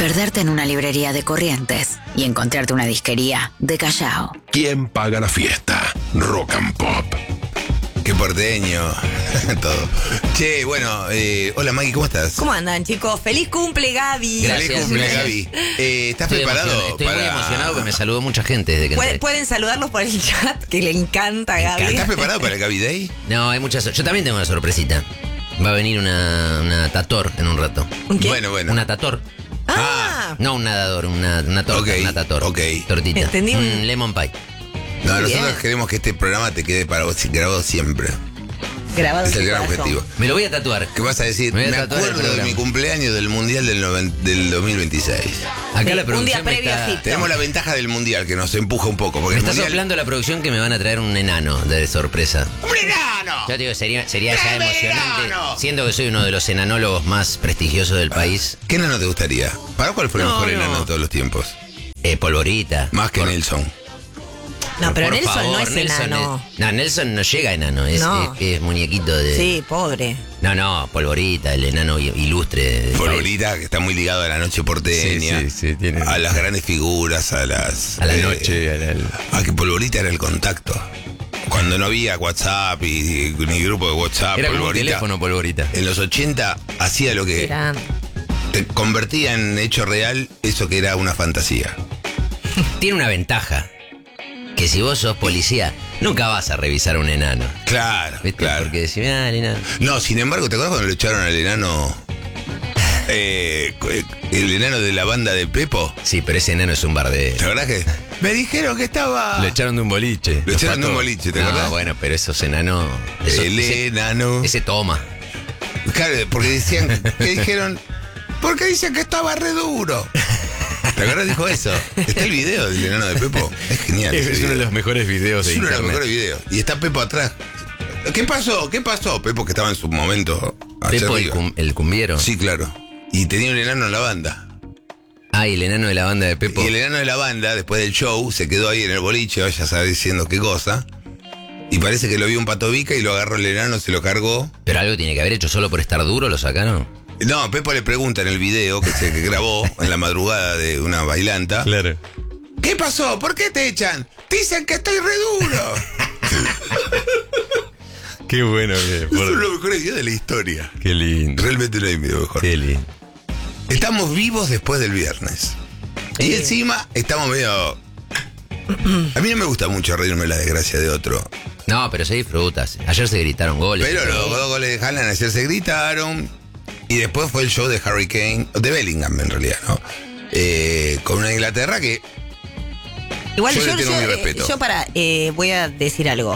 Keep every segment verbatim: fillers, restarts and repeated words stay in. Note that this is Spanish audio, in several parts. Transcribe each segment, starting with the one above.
perderte en una librería de Corrientes y encontrarte una disquería de Callao. ¿Quién paga la fiesta? Rock and Pop. Qué porteño. Todo. Che, bueno, eh, hola Maggie, ¿cómo estás? ¿Cómo andan, chicos? ¡Feliz cumple, Gaby! Gracias, Feliz cumple, gracias. Gaby. Eh, ¿Estás Estoy preparado? emocionado, Estoy para... muy emocionado porque me saludó mucha gente desde que ¿Pueden, entré. pueden saludarlos por el chat, que le encanta a Gaby. ¿Estás preparado para el Gaby Day? No, hay muchas. Yo también tengo una sorpresita. Va a venir una, una tator en un rato. ¿Un qué? Bueno, bueno. Una tator. Ah, No un nadador, una, una torta, Ok, una tator. ok. Tortita. Entendí un- Un lemon pie. No, Muy nosotros bien. queremos que este programa te quede para vos grabado siempre. grabado Es en el tu gran corazón. objetivo. Me lo voy a tatuar. ¿Qué vas a decir? Me Me, voy a tatuar el acuerdo de programa. mi cumpleaños del Mundial del, noven- del dos mil veintiséis. Acá Sí, la un producción día me previo está, a Egipto. Tenemos la ventaja del Mundial que nos empuja un poco. Porque me el está mundial... soplando la producción que me van a traer un enano de sorpresa. ¡Un enano! Yo te digo, sería, sería ya ¡Qué emocionante. enano! Siendo que soy uno de los enanólogos más prestigiosos del país. ¿Qué enano te gustaría? ¿Para cuál fue el No, mejor no. enano de todos los tiempos? Eh, polvorita. Más que Por- Nelson. No, pero por Nelson no favor, es Nelson enano. es- no, Nelson no llega a enano, es, No. es, es muñequito de... Sí, pobre. No, no, polvorita, el enano i- ilustre. del Polvorita, que está muy ligado a la noche porteña. Sí, sí, sí, tiene- A las grandes figuras, a las... A la eh, Noche, a la- A que Polvorita era el contacto. Cuando no había WhatsApp y, y ni grupo de WhatsApp, Era como un Polvorita. teléfono, polvorita. En los ochenta hacía lo que Era- te convertía en hecho real eso que era una fantasía. país. Tiene una ventaja. Que si vos sos policía, nunca vas a revisar a un enano. Claro, ¿Viste? claro. Porque decís, ah, el enano. No, sin embargo, ¿te acuerdas cuando le echaron al enano? Eh, el enano de la banda de Pepo. Sí, pero ese enano es un bardero. ¿Te acordás que? Me dijeron que estaba. Lo echaron de un boliche. Lo Los echaron de un patos. boliche, ¿te No, acordás? bueno, pero esos enanos... eso- el ese, enano. ese toma. Claro, porque decían, que dijeron, porque dicen que estaba re duro. ¿Te acuerdas? Dijo eso. Está el video del enano de Pepo. Es genial. Es, ese es uno de video. los mejores videos de Es uno de los internet. mejores videos. Y está Pepo atrás. ¿Qué pasó? ¿Qué pasó? Pepo que estaba en su momento. allá Pepo el, arriba. cum- el cumbiero. Sí, claro. Y tenía un enano en la banda. Ah, y el enano de la banda de Pepo. Y el enano de la banda, después del show, se quedó ahí en el boliche, vaya a saber diciendo qué cosa. Y parece que lo vio un patobica y lo agarró el enano, se lo cargó. Pero algo tiene que haber hecho, solo por estar duro lo sacaron. No, Pepo le pregunta en el video que se que grabó en la madrugada de una bailanta. Claro. ¿Qué pasó? ¿Por qué te echan? Dicen que estoy re duro. Qué bueno que. Es uno de los mejores videos de la historia. Qué lindo. Realmente no hay video mejor. Qué lindo. Estamos vivos después del viernes. Y encima estamos medio... A mí no me gusta mucho reírme la desgracia de otro. No, pero se disfrutas. Ayer se gritaron goles. Pero los dos goles de Haaland ayer se gritaron. Y después fue el show de Harry Kane, de Bellingham en realidad, ¿no? Eh, con una Inglaterra que... Igual Yo yo, le tengo yo, mi eh, respeto. yo para, eh, voy a decir algo.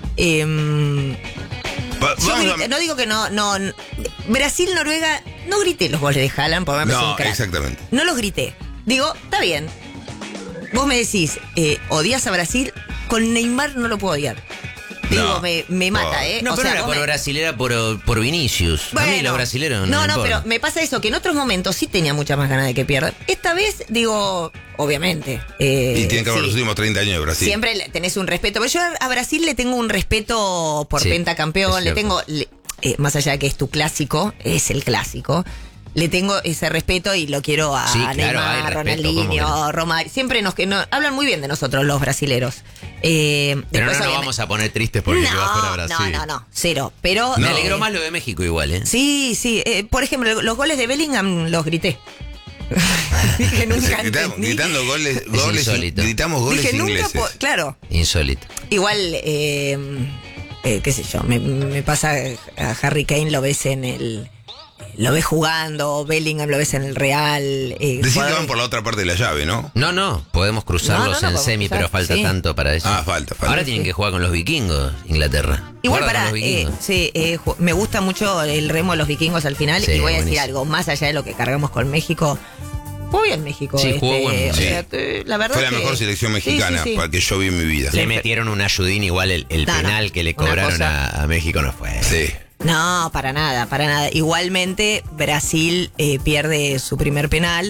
Em, Va- yo vamos a- grité- no digo que no, no, n- Brasil-Noruega, no grité los goles de Haaland porque me parece No, un crack. exactamente. No los grité. Digo, está bien. Vos me decís, eh, odias a Brasil, con Neymar no lo puedo odiar. Digo, No. me, me mata, Oh. ¿eh? No, O pero sea, era vos por me- Brasil, era por, por Vinicius. a mí los brasileños no No, me no, importan. pero me pasa eso, que en otros momentos sí tenía muchas más ganas de que pierdan. Esta vez, digo, obviamente. eh, Y tienen que haber sí. los últimos treinta años de Brasil. Siempre le- tenés un respeto. Pero yo a Brasil le tengo un respeto por Sí, pentacampeón. es Le cierto. tengo, le- eh, más allá de que es tu clásico, es el clásico. Le tengo ese respeto y lo quiero a Sí, claro, hay Neymar, respeto, ¿cómo que Ronaldinho, no? Romario. Siempre nos que no, hablan muy bien de nosotros los brasileros. Eh, Pero no después, nos obviamente- vamos a poner tristes porque no, quedó fuera Brasil. no, no, no, cero. Pero Me eh, alegró más lo de México igual, ¿eh? Sí, sí. eh, por ejemplo, los goles de Bellingham los grité. Dije, nunca Gritamos- entendí. gritando goles, goles insólito. gritamos goles Dije, nunca, ingleses. po- claro. Insólito. Igual, eh, eh, qué sé yo, me, me pasa a Harry Kane, lo ves en el... Lo ves jugando, Bellingham lo ves en el Real. Eh, Decís que jugadores- van por la otra parte de la llave, ¿no? No, no, podemos cruzarlos No, no, no, en podemos semi, cruzar, pero falta sí. tanto para eso. Ah, falta, falta. Ahora tienen que jugar con los vikingos, Inglaterra. Igual Guarda para, con los eh, vikingos. sí, eh, ju- me gusta mucho el remo de los vikingos al final. Sí, y voy a decir buenísimo. algo, más allá de lo que cargamos con México. Muy bien México. Sí, jugó este, bueno, o sí. sea, eh, la verdad Fue la que- mejor selección Sí, sí, mexicana sí. para que yo vi en mi vida. Le metieron un ayudín igual el, el No, no. penal que le Una cobraron cosa- a, a México no fue. Sí. No, para nada, para nada. Igualmente, Brasil eh, pierde su primer penal.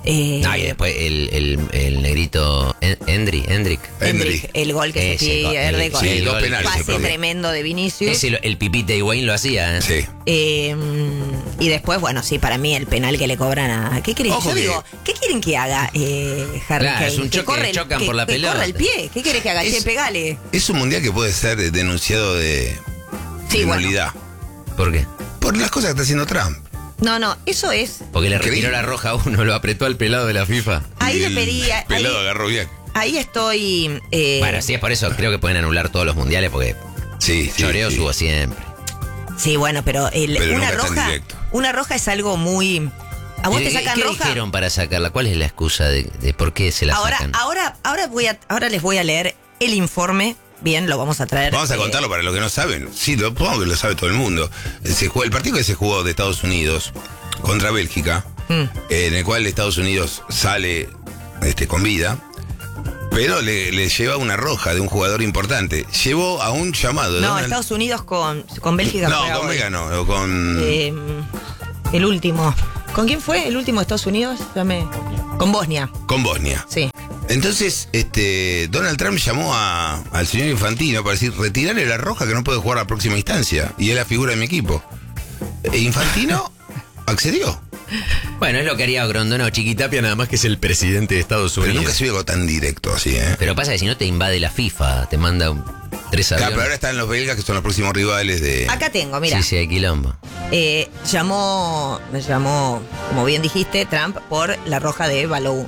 Eh, No, y después el, el, el negrito En- Endri, Endrick. Hendrick, el gol que Ese se gol, pierde el- con sí, el dos penales, pase el propio. tremendo de Vinicius. Ese, lo- el pipite de Wayne lo hacía. ¿eh? Sí. Eh, y después, bueno, sí, para mí el penal que le cobran a... ¿Qué querés? Ojo Yo que- digo, ¿qué quieren que haga eh, Harry Claro, Kane? es un Que choque, corre el- chocan que- por la que pelota. corra el pie. ¿Qué querés que haga? Es- Che, pegale. Es un mundial que puede ser denunciado de, Sí, de bueno. nulidad. ¿Por qué? Por las cosas que está haciendo Trump. No, no, eso es... Porque le retiró Increíble. la roja a uno, lo apretó al pelado de la FIFA. Ahí Y le el pedí... Ahí, Pelado agarró bien. ahí estoy... eh, Bueno, sí, es por eso creo que pueden anular todos los mundiales porque Sí, sí. choreo sí. subo siempre. Sí, bueno, pero, el- Pero una nunca tan roja... directo. Una roja es algo muy... ¿A vos ¿Y te qué- sacan ¿Qué roja? dijeron para sacarla? ¿Cuál es la excusa de, de por qué se la Ahora, sacan? ahora, ahora voy a, ahora les voy a leer el informe. Bien, lo vamos a traer. Vamos a eh, contarlo para los que no saben. Sí, lo supongo que lo sabe todo el mundo. Se jugó, el partido que se jugó de Estados Unidos contra Bélgica, Mm. en el cual Estados Unidos sale este, con vida, pero le, le lleva una roja de un jugador importante. Llevó a un llamado. de No, Donald- Estados Unidos con, con Bélgica. No, juega con hoy. Bélgica no, con... Eh, el último. ¿Con quién fue el último de Estados Unidos? Dame. Con Bosnia. con Bosnia. Sí. Entonces, este, Donald Trump llamó a- al señor Infantino para decir, retirarle la roja que no puede jugar a la próxima instancia. Y es la figura de mi equipo. E Infantino accedió. Bueno, es lo que haría Grondona o Chiquitapia. Tapia nada más que es el presidente de Estados Pero Unidos. nunca se vio algo tan directo así, ¿eh? Pero pasa que si no te invade la FIFA, te manda un- tres Claro, aviones. pero ahora están los belgas que son los próximos rivales de... Acá tengo, mira. Sí, sí, hay quilombo. Eh, llamó, me llamó, como bien dijiste, Trump por la roja de Balloon.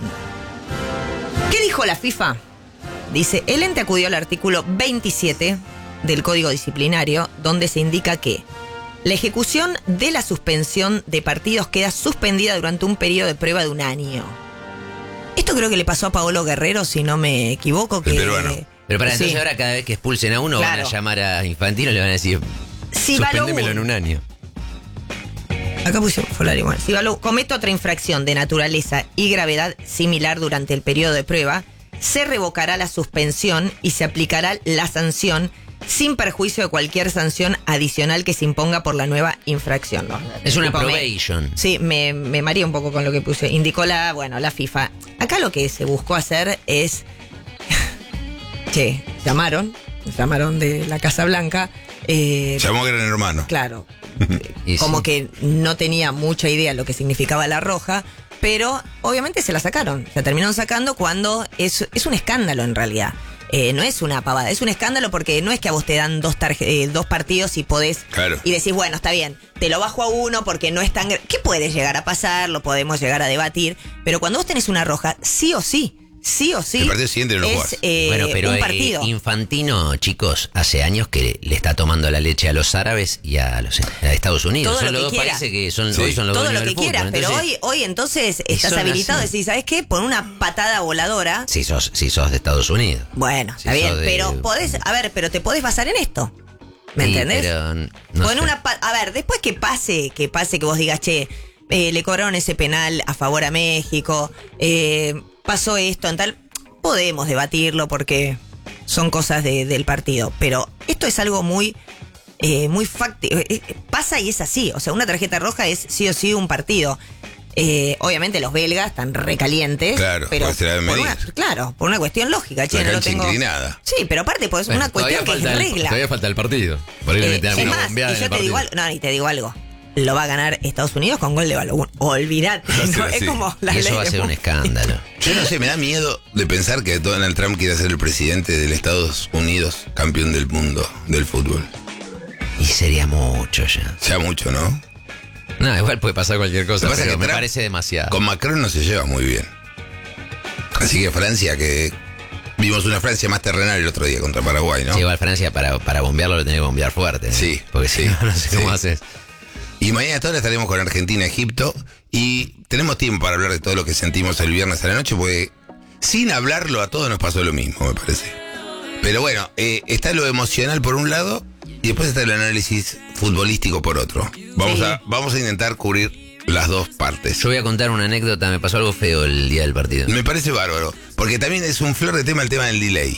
¿Qué dijo la FIFA? Dice, el ente acudió al artículo veintisiete del Código Disciplinario, donde se indica que la ejecución de la suspensión de partidos queda suspendida durante un periodo de prueba de un año. Esto creo que le pasó a Paolo Guerrero, si no me equivoco. Que, El peruano. Pero para Sí. entonces ahora cada vez que expulsen a uno van Claro. a llamar a Infantino y le van a decir, Si suspendémelo Balloun- en un año. Acá puse Folari igual. Si Balou comete otra infracción de naturaleza y gravedad similar durante el periodo de prueba, se revocará la suspensión y se aplicará la sanción sin perjuicio de cualquier sanción adicional que se imponga por la nueva infracción. ¿no? Es una Tipo, me- probation. Sí, me, me mareé un poco con lo que puse. Indicó la, bueno, la FIFA. Acá lo que se buscó hacer es... che, llamaron, llamaron de la Casa Blanca. eh, Llamó Gran Hermano. Claro, Y como sí. que no tenía mucha idea lo que significaba la roja, pero obviamente se la sacaron. La terminaron sacando cuando es, es un escándalo en realidad. Eh, no es una pavada, es un escándalo porque no es que a vos te dan dos, tarje- eh, dos partidos y podés... Claro. Y decís, bueno, está bien, te lo bajo a uno porque no es tan... gra- ¿Qué puede llegar a pasar? Lo podemos llegar a debatir. Pero cuando vos tenés una roja, sí o sí, sí o sí... El partido siguiente no lo es jugás. eh, Bueno, pero un eh, partido. Infantino, chicos, hace años que le está tomando la leche a los árabes y a los a Estados Unidos. Todo son lo los que dos quiera. países que son, Sí. hoy son los Todo dueños lo que del fútbol. quieras, pero Entonces, hoy, hoy entonces y estás son habilitado. así. Decís, ¿sabes qué? Por una patada voladora... Si sos, si sos de Estados Unidos. Bueno, Si está bien, sos de- pero podés, a ver, pero te podés basar en esto. ¿Me Sí, entendés? pero no O en sé. una pa- a ver, después que pase, que pase que vos digas, che, eh, le cobraron ese penal a favor a México, eh, pasó esto en tal, podemos debatirlo porque son cosas de- del partido, pero esto es algo muy eh, muy facti- eh, eh, pasa y es así, o sea, una tarjeta roja es sí o sí un partido. Eh, obviamente los belgas están recalientes, Claro, pero porque se la deben por medir. una, claro, por una cuestión lógica, che, La no lo cancha tengo. inclinada. Sí, pero aparte pues Bueno, una cuestión que todavía es falta el- regla. Todavía falta el partido. Por ahí le Eh, meten es alguna más, bombeada y en yo el te digo partido. algo, no, y te digo algo. Lo va a ganar Estados Unidos con gol de balón. Olvídate. Va a ser ¿no? Es así. como la Y eso ley va a de ser un Murphy. escándalo. Yo no sé, me da miedo de pensar que Donald Trump quiere ser el presidente del Estados Unidos, campeón del mundo del fútbol. Y sería mucho ya. Ya mucho, ¿no? No, igual puede pasar cualquier cosa, Lo que pasa pero es que me Trump parece demasiado. Con Macron no se lleva muy bien. Así que Francia, que vimos una Francia más terrenal el otro día contra Paraguay, ¿no? Sí, igual Francia para, para bombearlo lo tiene que bombear fuerte. ¿eh? Sí, Porque si sí, no, no sé sí. cómo haces. Y mañana a esta hora estaremos con Argentina, Egipto. Y tenemos tiempo para hablar de todo lo que sentimos el viernes a la noche, porque sin hablarlo a todos nos pasó lo mismo, me parece. Pero bueno, eh, está lo emocional por un lado y después está el análisis futbolístico por otro. Vamos, Sí. a, vamos a intentar cubrir las dos partes. Yo voy a contar una anécdota, me pasó algo feo el día del partido. Me parece bárbaro, porque también es un flor de tema el tema del delay.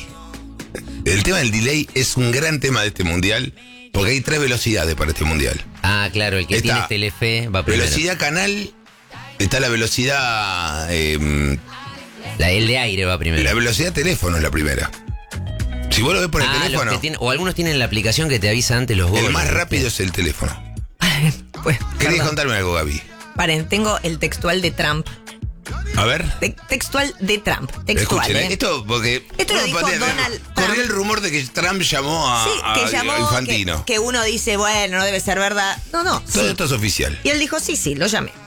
El tema del delay es un gran tema de este mundial, porque hay tres velocidades para este mundial. Ah, claro, el que Está tiene Telefe va primero. Velocidad canal, Está la velocidad. Eh, La, el de aire va primero. la velocidad teléfono es la primera. Si vos lo ves por el Ah, los teléfono, que tienen- o algunos tienen la aplicación que te avisa antes los goles. el más ¿viste? rápido es el teléfono. Pues, ¿Querés perdón. contarme algo, Gaby? Paren, tengo el textual de Trump. A ver. Te- textual de Trump. Textual. Escuchen, ¿eh? ¿eh? esto porque. Esto lo uno dijo podría- Donald Corrió Trump. el rumor de que Trump llamó a, Sí, que a- llamó, a Infantino. que, que uno dice, bueno, no debe ser verdad. No, no. Todo sí. esto es oficial. Y él dijo, sí, sí, lo llamé.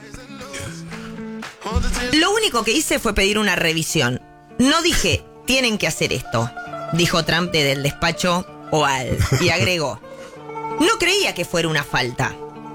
Lo único que hice fue pedir una revisión. No dije, tienen que hacer esto, dijo Trump desde el despacho Oval. Y agregó, no creía que fuera una falta.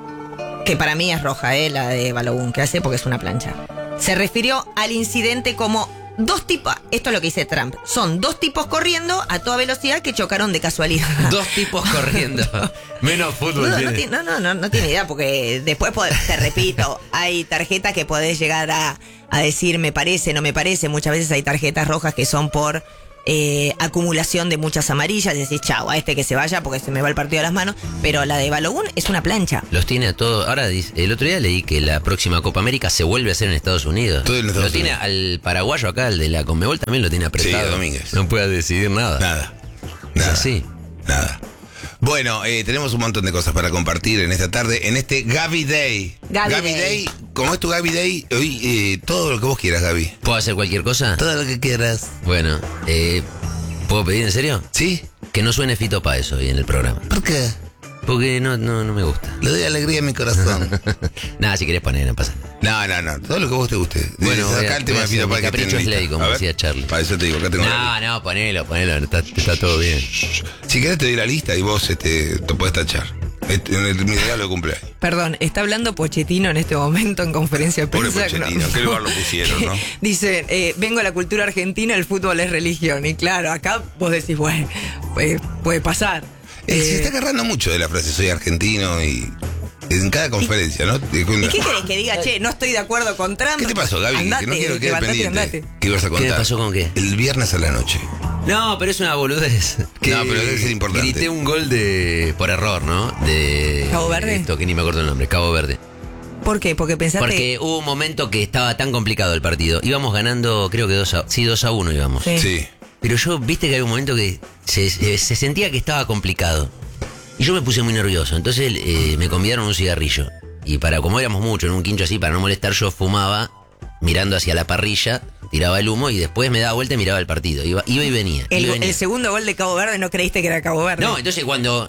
Que para mí es roja, eh, la de Balogun, que hace porque es una plancha. Se refirió al incidente como dos tipos, esto es lo que dice Trump, son dos tipos corriendo a toda velocidad que chocaron de casualidad. Dos tipos corriendo. Menos fútbol No, tiene. no, ti- no, no, no, no tiene idea, porque después, podés- te repito, hay tarjetas que podés llegar a, a decir me parece, no me parece. Muchas veces hay tarjetas rojas que son por eh, acumulación de muchas amarillas. Y decís, chau, a este que se vaya porque se me va el partido de las manos. Pero la de Balogun es una plancha. Los tiene a todos. Ahora, dice- el otro día leí que la próxima Copa América se vuelve a hacer en Estados Unidos. Todo en Estados lo tiene Unidos. al paraguayo acá, el de la Conmebol, también lo tiene apretado. Sí, Domínguez. No puede decidir nada. Nada. Es Nada. así. Nada. Bueno, eh, tenemos un montón de cosas para compartir en esta tarde, en este Gaby Day. Gaby Day. Day. Como es tu Gaby Day, hoy eh, todo lo que vos quieras, Gaby. ¿Puedo hacer cualquier cosa? Todo lo que quieras. Bueno, eh, ¿puedo pedir en serio? ¿Sí? Que no suene Fito Páez hoy en el programa. ¿Por qué? Porque no, no, no me gusta. Le doy alegría a mi corazón. Nada, si querés poner, no pasa nada. No, no, no. Todo lo que vos te guste. Bueno, Desde voy a- acá el tema voy a de Fito hacer Páez mi que capricho tiene es ley, lista. como A ver, decía Charlie. Para eso te digo, acá tengo la No, no, ponelo, ponelo, está, está todo bien. lista. Si querés te doy la lista y vos este, te puedes tachar. Este, en el- mi regalo de cumpleaños. Perdón, está hablando Pochettino en este momento en conferencia de Pobre prensa. Pochettino, ¿en qué lugar lo pusieron, no? Dice, eh, vengo a la cultura argentina, el fútbol es religión. Y claro, acá vos decís, bueno, puede, puede pasar. Eh, se Eh, está agarrando mucho de la frase soy argentino y en cada conferencia, ¿no? ¿Y qué querés que diga? Che, no estoy de acuerdo con Trump. ¿Qué te pasó, Gaby? Andate, que no quiero quedar levantate y pendiente. andate. ¿Qué ibas a contar? ¿Qué me pasó con qué? El viernes a la noche. No, pero es una boludez. No, pero debe ser importante. Grité un gol de por error, ¿no? De ¿Cabo Verde? Esto que ni me acuerdo el nombre, Cabo Verde. ¿Por qué? Porque pensaste... Porque hubo un momento que estaba tan complicado el partido. Íbamos ganando, creo que dos a, sí, dos a uno íbamos. Sí. Sí. Pero yo, viste que había un momento que se, se- se sentía que estaba complicado. Y yo me puse muy nervioso. Entonces eh, me convidaron un cigarrillo. Y para, como éramos muchos en un quincho así, para no molestar, yo fumaba mirando hacia la parrilla, tiraba el humo y después me daba vuelta y miraba el partido. Iba, iba y venía. El, iba y venía. el segundo gol de Cabo Verde no creíste que era Cabo Verde. No, entonces cuando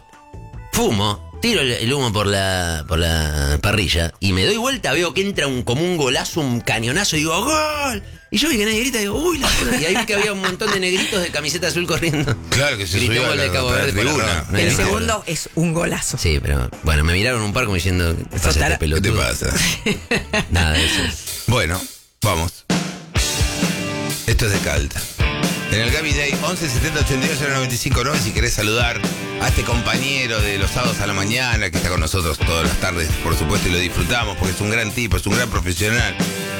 fumo, tiro el, el humo por la, por la parrilla y me doy vuelta, veo que entra un, como un golazo, un cañonazo y digo ¡gol! Y yo vi que nadie grita y digo ¡uy! La puta! Y ahí vi que había un montón de negritos de camiseta azul corriendo. Claro que se Grité subió a gol la, de Cabo a la Verde por tribuna. error. No el era nada. segundo es un golazo. Sí, pero bueno, me miraron un par como diciendo ¿qué pasa Sotara- este ¿Qué te pelotudo? pasa? Nada de eso. Bueno, vamos. Esto es de Calta. En el Gaby Day, once setenta ochenta y dos cero noventa y cinco nueve, si querés saludar a este compañero de los sábados a la mañana que está con nosotros todas las tardes, por supuesto, y lo disfrutamos porque es un gran tipo, es un gran profesional.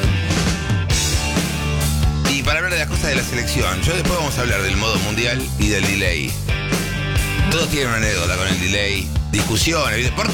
Y para hablar de las cosas de la selección, yo después vamos a hablar del modo mundial y del delay. Todos tienen una anécdota con el delay, discusiones. ¿Por